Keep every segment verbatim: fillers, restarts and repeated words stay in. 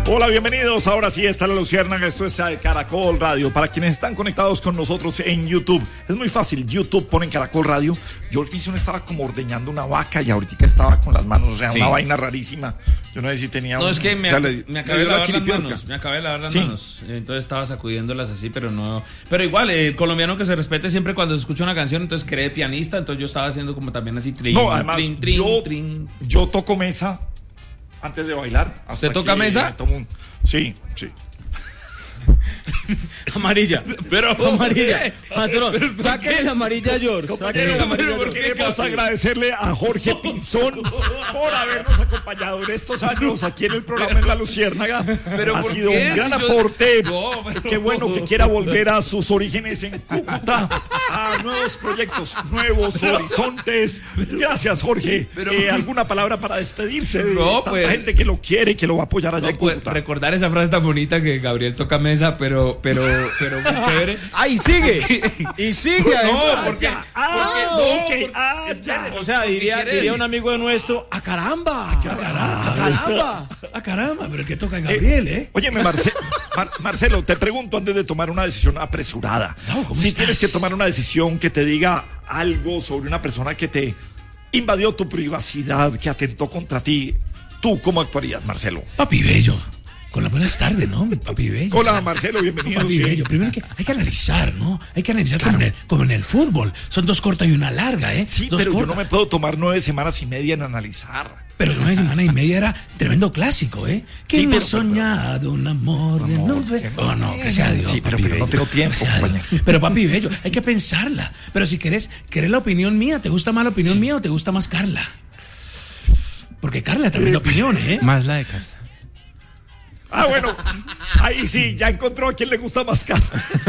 Hola, bienvenidos. Ahora sí está la Luciérnaga. Esto es Caracol Radio. Para quienes están conectados con nosotros en YouTube, es muy fácil. YouTube, ponen Caracol Radio. Yo al inicio estaba como ordeñando una vaca y ahorita estaba con las manos, o sea, sí. Una vaina rarísima. Yo no sé si tenía. No, un, es que me, o sea, ac- le, me acabé de lavar la las manos. Me acabé de lavar las sí. manos. Entonces estaba sacudiéndolas así, pero no. Pero igual, el eh, colombiano que se respete siempre cuando se escucha una canción, entonces cree pianista. Entonces yo estaba haciendo como también así. Trin, no, además, trin, trin, yo, trin. yo toco mesa antes de bailar. ¿Usted toca mesa? Un... Sí, sí. Amarilla. Pero amarilla. Patrón, sáquenle la amarilla, George. Sáquenle la amarilla, porque queremos agradecerle a Jorge Pinzón por habernos acompañado en estos años aquí en el programa en La Luciérnaga. Pero ha sido qué? un gran Si yo... aporte. No, pero... Qué bueno que quiera volver a sus orígenes en Cúcuta, a nuevos proyectos, nuevos horizontes. Gracias, Jorge. Pero... Eh, ¿Alguna palabra para despedirse de no, tanta pues... gente que lo quiere y que lo va a apoyar allá no, en Cúcuta? Pues, recordar esa frase tan bonita que Gabriel toca mesa, pero, pero, pero muy chévere. ¡Ay, sigue! Y sigue. No, porque, ah, porque, no, no, okay. porque ah, ya. O sea, diría, diría un amigo de nuestro, ¡a caramba! ¡A caramba! ¡A caramba! ¡A caramba! Pero que toca Gabriel, ¿eh? eh óyeme, Marce Mar Marcelo, te pregunto antes de tomar una decisión apresurada. No, si estás? tienes que tomar una decisión que te diga algo sobre una persona que te invadió tu privacidad, que atentó contra ti, ¿tú cómo actuarías, Marcelo? Papi Bello. Con las buenas tardes, ¿no? Papi Bello. Hola, Marcelo, bienvenido. Papi sí. Bello. Primero que hay que analizar, ¿no? Hay que analizar claro. como, en el, como en el fútbol. Son dos cortas y una larga, ¿eh? Sí, dos pero cortas. yo no me puedo tomar nueve semanas y media en analizar. Pero nueve semanas y media era tremendo clásico, ¿eh? ¿Quién sí, me pero, ha soñado pero, un amor, amor de nube? No, oh, no, que sea Dios. Sí, pero, pero no tengo tiempo, compañero. Pero, papi Bello, hay que pensarla. Pero si querés, querés la opinión mía, ¿te gusta más la opinión sí. mía o te gusta más Carla? Porque Carla también la opinión, ¿eh? Más la de Carla. Ah, bueno, ahí sí, ya encontró a quien le gusta más Carla.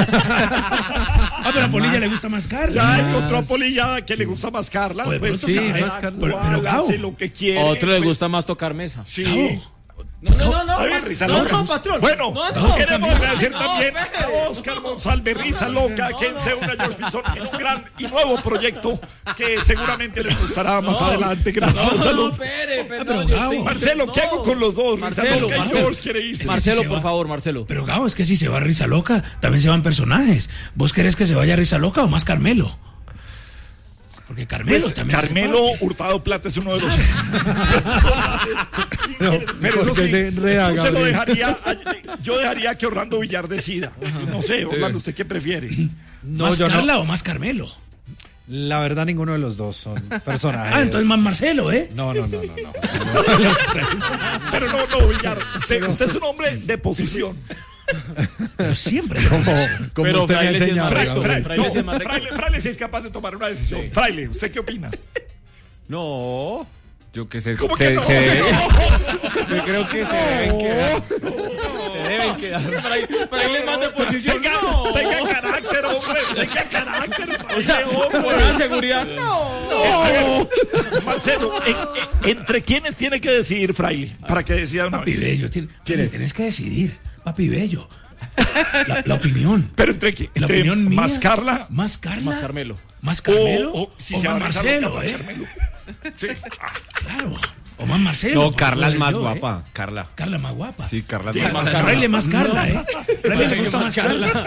Ah, pero a Polilla más, le gusta más Carla. Ya más. encontró a Polilla a quien le gusta más Carla. Pues, pues sí, sabe, más Carla. Pero, pero Gao, lo que quiere. A otro pues, le gusta más tocar mesa. Sí. Gao. No, no, no, no, ver, risa no, loca. no, patrón. Bueno, no, no, queremos no, agradecer no, también no, a Oscar Monsalve, Risa Loca, quien se une a George Pinzón en un gran y nuevo proyecto que seguramente les gustará más no, adelante. Gracias. No, no, Salud. no, espere, perdón. Pero, Gao, Marcelo, ¿qué no. hago con los dos? Marcelo, Risa Loca Marcelo. y George quiere irse. Marcelo, si por va. favor, Marcelo. Pero Gao, es que si se va Risa Loca, también se van personajes. ¿Vos querés que se vaya Risa Loca o más Carmelo? Porque Carmelo Pues, también. Carmelo Hurtado Plata es uno de los. No, pero eso sí, se enreda, eso se lo Gabriel. dejaría. Yo dejaría que Orlando Villar decida. No sé, Orlando, ¿usted qué prefiere? No, ¿Más yo Carla no. o más Carmelo? La verdad, ninguno de los dos son personajes. Ah, entonces más Marcelo, ¿eh? No, no, no, no. no. Pero no, no, Villar. Usted, usted es un hombre de posición. Pero siempre. Como, como Pero usted me ha Fraile sí es enseñado. más Fraile, rico. Gabriel. Fraile, Fraile sí es no, más rico. Fraile, Fraile sí es capaz de tomar una decisión. Sí. Fraile, ¿usted qué opina? No. Yo que sé. ¿Cómo se, que no? se debe- Yo creo que se deben quedar. Se deben quedar. Fraile, Fraile más de posición. Tenga, No. tenga carácter, hombre. Tenga carácter. O sea, Fraile, hombre. por la seguridad. No. A ver, Marcelo, en- en- ¿entre quiénes tiene que decidir Fraile? Para que decida una Papi vez. Bello, tien- ¿Quién es? tienes que decidir. Papi Bello. La, la opinión. Pero entre, qui- La entre opinión mía. más Carla Más Carla. Más Carmelo. Más Carmelo. o, o si o se más va a Risa Marcelo, Loca, más ¿eh? Carmelo. Sí. Claro. O más Marcelo. No, por Carla es poder más yo, guapa. ¿eh? Carla. Carla más guapa. Sí, Carla Sí, es más más A Fraile más Carla, ¿eh? Fraile le gusta más Carla.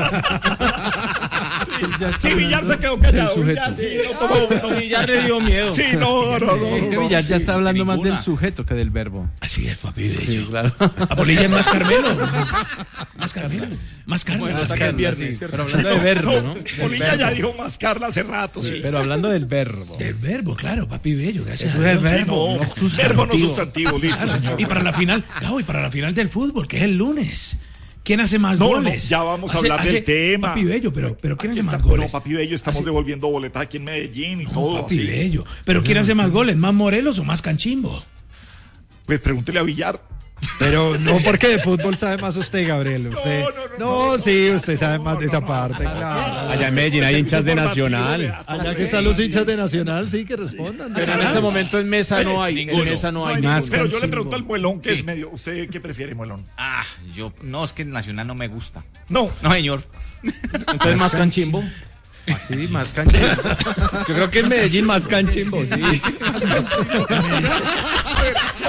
Sí, Villar se quedó callado. El Villar, sujeto. sí, no tomó- No, y ya le dio miedo. Sí, no, no, no. Es que no, Villar sí. ya está hablando más ninguna. del sujeto que del verbo. Así es, papi Bello. Sí, claro. A Polilla es más Carmelo. Más Carmelo. Más Carla. Bueno, más hasta que el Carla. viernes. Pero hablando de verbo, ¿no? Polilla ya dijo más Carla hace rato, sí. Pero hablando del verbo. Del verbo, claro, papi Bello. Gracias Eso a es Dios. verbo. No, verbo no sustantivo, listo, Claro. señor. Y para la final, Gao, y para la final del fútbol, que es el lunes. ¿Quién hace más No, no, goles? ya vamos a Hace- hablar del hace- tema. Papi Bello, pero, pero ¿quién Aquí hace más está- goles? No, papi Bello, estamos Así- devolviendo boletas aquí en Medellín y No, todo. papi así. Bello. Pero ¿quién hace más goles? ¿Más Morelos o más Canchimbo? Pues pregúntele a Villar. Pero no porque de fútbol sabe más usted, Gabriel. Usted, No, no, no, no, no, sí, no, usted no, sabe no, más de no, esa no, parte. no, claro. Allá en Medellín hay hinchas de Informativo, Nacional. vea, Allá que están los hinchas de Nacional, sí, que respondan. Pero en este momento en mesa no hay. Ninguno. En mesa no No hay hay más. ningún- pero yo le Canchimbo. pregunto al Muelón, que Sí. es medio. ¿Usted qué prefiere, Muelón? Ah, yo. No, es que el Nacional no me gusta. No. No, señor. Entonces más canchimbo. Sí, más canchimbo. Yo creo que en Medellín más canchimbo, sí. A ver, ¿cómo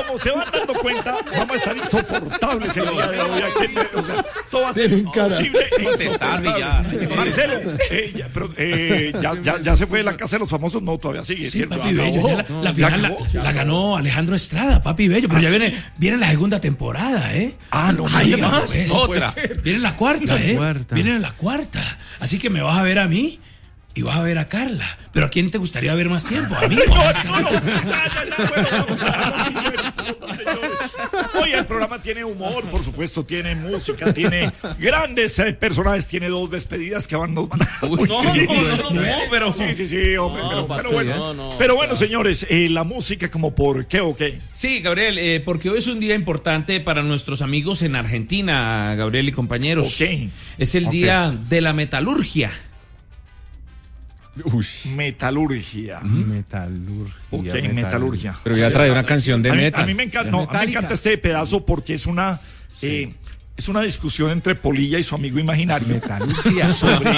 como se van dando cuenta, vamos a estar insoportables el día de hoy. Aquí, o sea, esto va a ser imposible. insoportable. Marcelo, eh, ya, pero, eh, ya, ya, ya se fue de la casa de los famosos, no, todavía sigue, Sí, ¿cierto? papi Bello, ya la, la ¿La final la, acabó? la ganó Alejandro Estrada, papi Bello, pero ¿Ah, ya sí? viene, viene la segunda temporada, ¿eh? Ah, no, Ahí no, va, no, pues, no pues, puede ser. viene la cuarta, ¿eh? cuarta. Viene la cuarta. Así que me vas a ver a mí y vas a ver a Carla. Pero ¿a quién te gustaría ver más tiempo? ¿A mí o a Oscar? No, no, ya, ya, ya, bueno, vamos a- señores, señores. Hoy el programa tiene humor, por supuesto, tiene música, tiene grandes eh, personajes, tiene dos despedidas que van, nos van a... No, no, no, no, pero. Sí, sí, sí, hombre, No, pero, papi, pero bueno, no, no, pero bueno, señores, eh, la música como por qué o qué. Sí, Gabriel, eh, porque hoy es un día importante para nuestros amigos en Argentina, Gabriel y compañeros. Ok. Es el Ok. día de la metalurgia. Uy, Metalurgia. metalurgia. Ok, metal- metalurgia. Pero voy a traer una canción de a mí, metal. a mí me encanta, no, a mí me encanta este pedazo porque es una eh, es una discusión entre Polilla y su amigo imaginario. Metalurgia. Sobre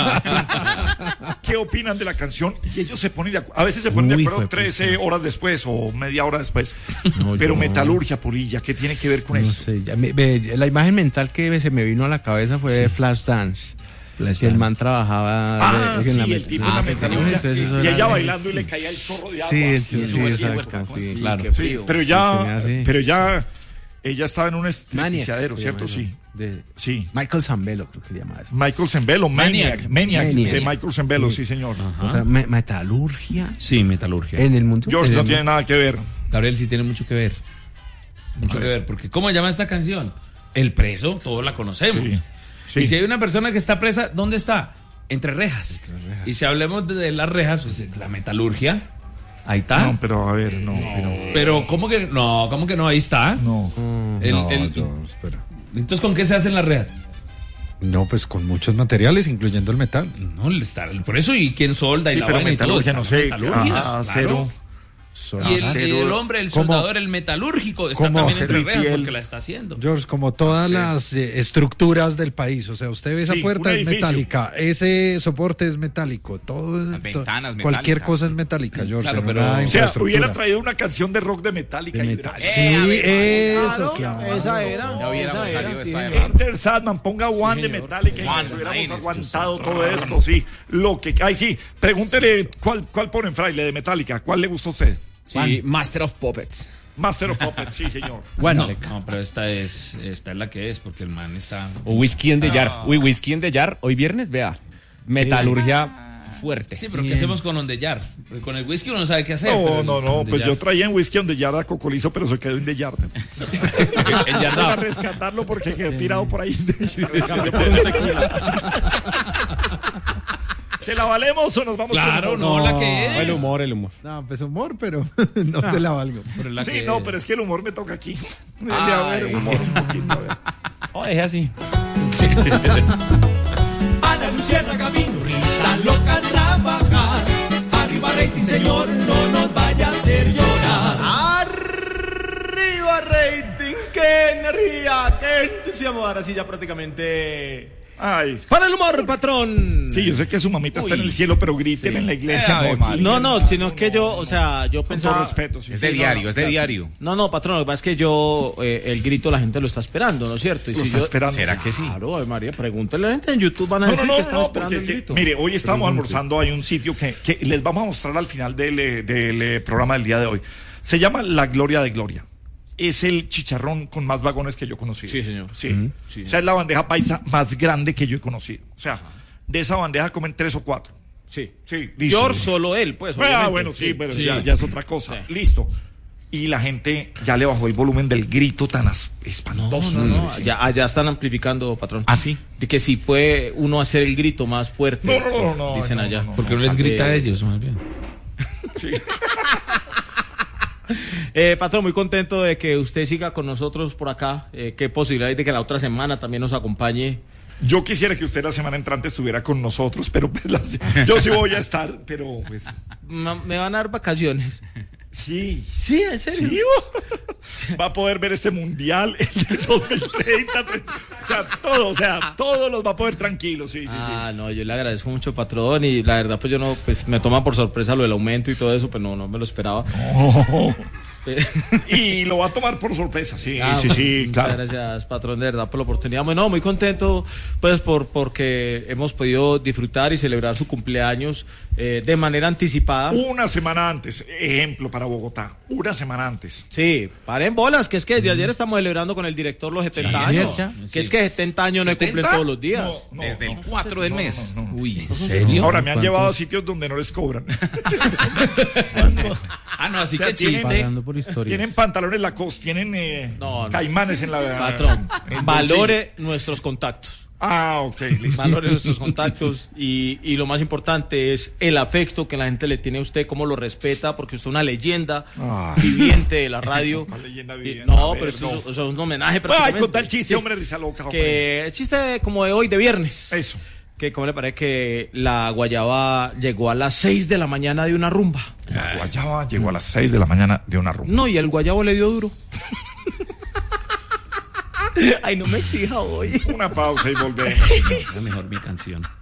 qué opinan de la canción y ellos se ponen de acuerdo. A veces se ponen Uy, de hijo acuerdo de trece horas después o media hora después. No, Pero yo- Metalurgia, Polilla, ¿qué tiene que ver con No eso? sé, ya me- me- la imagen mental que se me vino a la cabeza fue de Flashdance. Que el man trabajaba Ah, de- en sí, la el met- tipo Ah, en la sí, metalurgia. entonces eso Y era- ella bailando y le caía el chorro de agua. Sí, así, sí, eso sí, así, exacto, ¿cómo sí, así? claro. Qué frío. Pero ya, Se me hace- pero ya, ella estaba en un Maniac, estriciadero, se ¿cierto? llama Sí, eso. De sí. Michael Zambello, creo que se llama eso. Michael Zembello, Maniac, Maniac, Maniac. de Michael Zembello, sí, señor. O sea, me- metalurgia Sí, metalurgia. en el mundo. George en no el tiene mundo- nada que ver. Gabriel sí tiene mucho que ver. Mucho que ver, porque ¿cómo se llama esta canción? El preso, todos la conocemos. Sí, sí. Y si hay una persona que está presa, ¿dónde está? Entre rejas. Y si hablemos de, de las rejas, pues la metalurgia, ahí está. No, pero a ver, no, pero Pero ¿cómo que no? ¿Cómo que no? Ahí está. no. El- no, el- yo, espera. Entonces, ¿con qué se hacen las rejas? No, pues con muchos materiales, incluyendo el metal. No, el estar- por eso, ¿y quién solda? Y Sí, la pero vaina y todo, metalurgia, está no sé. metalurgia, Ah, claro. acero. Y el, acero. y el hombre, el ¿Cómo? soldador, el metalúrgico, está ¿Cómo? también entre Acero y rejas piel. porque la está haciendo. George, como todas las eh, estructuras del país, o sea, usted ve esa Sí, puerta un es edificio. metálica, ese soporte es metálico, todo, Las to- ventanas cualquier metálicas. cosa es metálica, George. Claro, en pero- una o O sea, infraestructura. hubiera traído una canción de rock de Metallica. y hubiera- Sí, eso, claro. Esa era. Ya hubiéramos esa era, salido de sí, esta señor. llamada. Enter Sadman, ponga One de Metallica y One, nos hubiéramos Maines, aguantado todo esto, sí. Lo que ay sí, pregúntele cuál cuál ponen Fraile de Metallica, ¿cuál le gusta a usted? Sí, Master of Puppets. Master of Puppets, sí, señor. Bueno, No, no, pero esta es, esta es la que es, porque el man está. o Whisky en the Jar. Uy, Whisky en the Jar. Hoy viernes, vea. Metalurgia fuerte. Sí, pero ¿qué hacemos con Ondeyar? Porque con el whisky uno no sabe qué hacer. No, pero no, no, Ondeyar- pues yo traía en whisky donde ya era cocolizo, pero se quedó en de yard. El Para Yardao. rescatarlo porque quedó tirado por ahí. ¿Se la valemos o nos vamos Claro, con- no, la que es. El humor, el humor. No, pues humor, pero no se la valgo. Pero la Sí, que no, es. pero es que el humor me toca aquí. Debe haber Ay. humor un poquito. a ver. Oh, es así. Ana Luciérnaga vino, risa loca a trabajar. Arriba rating, señor, no nos vaya a hacer llorar. Arriba rating, qué energía, qué entusiasmo. Ahora sí ya prácticamente... Ay. ¡Para el humor, patrón! Sí, yo sé que su mamita está en el cielo, pero grítele en la iglesia. Eh, no, Ave aquí. No, no, sino que yo, o sea, yo Con todo pensaba... respeto, sí. Es de sí, diario, no, es de claro. diario. No, no, patrón, lo que pasa es que yo, eh, el grito la gente lo está esperando, ¿no es cierto? Y Lo si está yo- esperando. ¿Será que sí? Claro, Ave María, pregúntale a la gente en YouTube, van a No, decir no, que no, están no, esperando porque el es que, grito. mire, hoy estamos almorzando, hay un sitio que, que les vamos a mostrar al final del, eh, del eh, programa del día de hoy. Se llama La Gloria de Gloria. Es el chicharrón con más vagones que yo he conocido. Sí, señor. Sí. O sea, es la bandeja paisa más grande que yo he conocido. O sea, de esa bandeja comen tres o cuatro. Sí. Sí, listo. George, solo él, pues, Ah, obviamente. bueno, sí, pero sí. Ya, ya es otra cosa. Sí. Listo. Y la gente ya le bajó el volumen del grito tan as- espantoso. No, no, allá, allá están amplificando, patrón. ¿Ah, sí? De que si puede uno hacer el grito más fuerte. No, no, no, no, Dicen no, allá. no, no. Porque no les grita a Eh, ellos, más bien. Eh, patrón, muy contento de que usted siga con nosotros por acá. Eh, qué posibilidad hay de que la otra semana también nos acompañe. Yo quisiera que usted la semana entrante estuviera con nosotros, pero pues la- yo sí voy a estar, pero pues Ma- Me van a dar vacaciones. sí. Sí, en serio. Sí, oh. Va a poder ver este mundial el del dos mil treinta, treinta, o sea, todo, o sea, todos los va a poder tranquilos, sí, sí, Ah, no, yo le agradezco mucho, patrón, y la verdad, pues yo no, pues me toma por sorpresa lo del aumento y todo eso, pues no, no me lo esperaba. sí. Y lo va a tomar por sorpresa, sí, Ah, sí, sí, muchas claro. gracias, patrón, de verdad, por la oportunidad. Bueno, muy contento, pues, por porque hemos podido disfrutar y celebrar su cumpleaños eh, de manera anticipada. Una semana antes, ejemplo para Bogotá, una semana antes. Sí, paren bolas, que es que desde ayer estamos celebrando con el director los setenta Sí, años. ya. Que es que setenta años no se cumplen ¿setenta? todos los días. No, no, Desde no. el cuatro del No, mes. no, no, no. Uy, ¿En serio? Ahora me han ¿Cuántos? llevado a sitios donde no les cobran. Ah, no, así O sea, que tienen- chiste. Pagando por historias. Tienen pantalones Lacoste, tienen eh, No, no. caimanes en la... Patrón, en el valore nuestros contactos. bolsillo. Ah, ok, listo. Valore nuestros contactos y, y lo más importante es el afecto que la gente le tiene a usted, cómo lo respeta, porque usted es una leyenda Ah. viviente de la radio. ¿Cuál leyenda Y- viviente? no, A ver, pero esto no. es, o sea, un homenaje Ay, prácticamente. con tal chiste, Sí. hombre, risa loca. hombre. Que el chiste como de hoy, de viernes. Eso. Que cómo le parece que la guayaba llegó a las seis de la mañana de una rumba. La guayaba llegó a las seis de la mañana de una rumba. No, y el guayabo le dio duro. Ay, no me exija hoy. Una pausa y volvemos. Era mejor mi canción.